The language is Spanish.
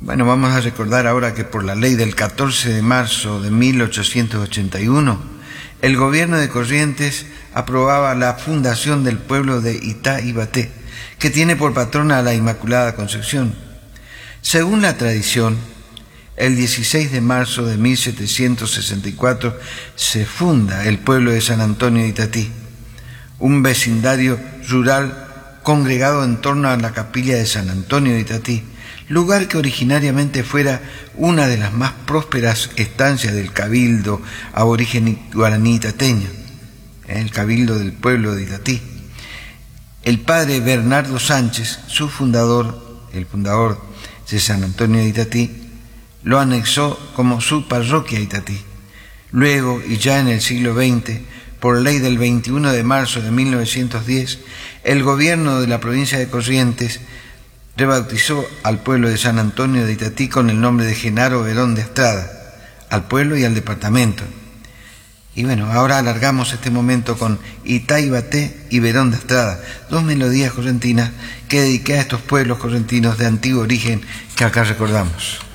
Bueno, vamos a recordar ahora que por la ley del 14 de marzo de 1881, el gobierno de Corrientes aprobaba la fundación del pueblo de Itá y Baté, que tiene por patrona a la Inmaculada Concepción. Según la tradición, el 16 de marzo de 1764 se funda el pueblo de San Antonio de Itatí, un vecindario rural congregado en torno a la capilla de San Antonio de Itatí, lugar que originariamente fuera una de las más prósperas estancias del cabildo aborigen guaraní itateño, el cabildo del pueblo de Itatí. El padre Bernardo Sánchez, su fundador, el fundador de San Antonio de Itatí, lo anexó como su parroquia Itatí. Luego, y ya en el siglo XX, por ley del 21 de marzo de 1910, el gobierno de la provincia de Corrientes rebautizó al pueblo de San Antonio de Itatí con el nombre de Genaro Verón de Estrada, al pueblo y al departamento. Y bueno, ahora alargamos este momento con Itá y Baté y Verón de Estrada, dos melodías correntinas que dediqué a estos pueblos correntinos de antiguo origen que acá recordamos.